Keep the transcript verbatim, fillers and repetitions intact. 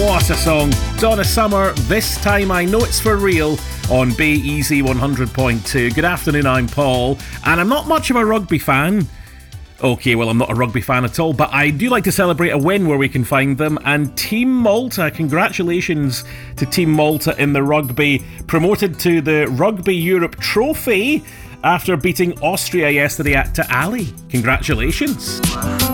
What a song. Donna Summer, This Time I Know It's For Real on Bay Easy one hundred point two. Good afternoon, I'm Paul, and I'm not much of a rugby fan. Okay, well, I'm not a rugby fan at all, but I do like to celebrate a win where we can find them. And Team Malta, congratulations to Team Malta in the rugby, promoted to the Rugby Europe Trophy after beating Austria yesterday at Ta'ali. Congratulations.